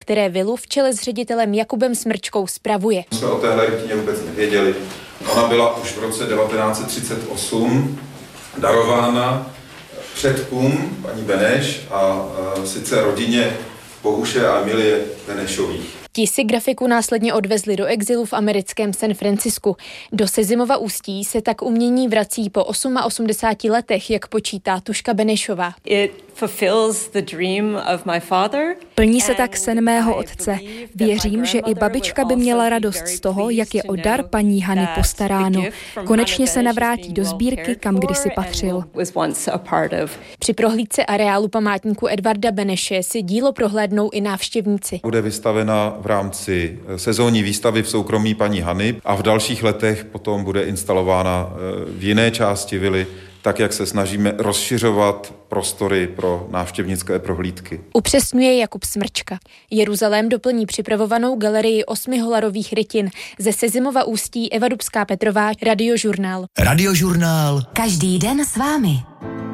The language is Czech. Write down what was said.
které vilu v čele s ředitelem Jakubem Smrčkou spravuje. Jsme o téhle rytině vůbec nevěděli. Ona byla už v roce 1938 darována předkům paní Beneš a sice rodině Bohuše a Emilie Benešových. Ti si grafiku následně odvezli do exilu v americkém San Francisku. Do Sezimova Ústí se tak umění vrací po 88 letech, jak počítá Tuška Benešová. Plní se tak sen mého otce. Věřím, že i babička by měla radost z toho, jak je o dar paní Hany postaráno. Konečně se navrátí do sbírky, kam kdysi patřil. Při prohlídce areálu památníku Edvarda Beneše si dílo prohlédnou i návštěvníci. Bude vystavena v rámci sezónní výstavy v soukromí paní Hany a v dalších letech potom bude instalována v jiné části vily, tak jak se snažíme rozšiřovat prostory pro návštěvnické prohlídky. Upřesňuje Jakub Smrčka. Jeruzalém doplní připravovanou galerii 8 holarových rytin. Ze Sezimova Ústí Eva Dubská Petrová, Radiožurnál. Radiožurnál. Každý den s vámi.